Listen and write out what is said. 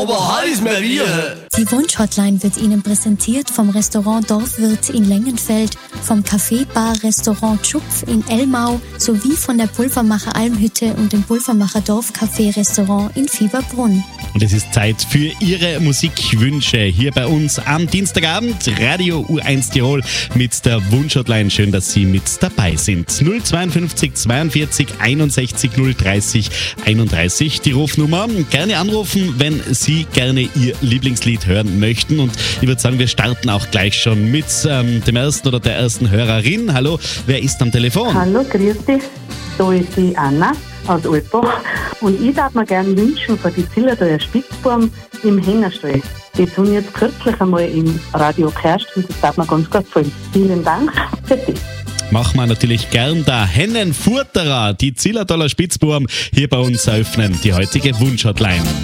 aber heiß mehr wir. Die Wunsch-Hotline wird Ihnen präsentiert vom Restaurant Dorfwirt in Lengenfeld, vom Café-Bar-Restaurant Schupf in Elmau sowie von der Pulvermacher Almhütte und dem Pulvermacher Dorfcafé-Restaurant in Fieberbrunn. Und es ist Zeit für Ihre Musikwünsche hier bei uns am Dienstagabend. Radio U1 Tirol mit der Wunsch-Hotline. Schön, dass Sie mit dabei sind. 052 42 61 030 31 die Rufnummer. Gerne anrufen, wenn Sie gerne Ihr Lieblingslied hören möchten. Und ich würde sagen, wir starten auch gleich schon mit dem ersten oder der ersten Hörerin. Hallo, wer ist am Telefon? Hallo, grüß dich. Da ist die Anna aus Altbach. Und ich darf mir gerne wünschen für die Zillertaler Spitzbuben im Hennerstall. Die tun jetzt kürzlich einmal im Radio gehört und das darf mir ganz gefallen. Vielen Dank für das. Machen wir natürlich gern der Hennenfurterer, die Zillertaler Spitzbuben hier bei uns eröffnen, die heutige Wunsch-Hotline.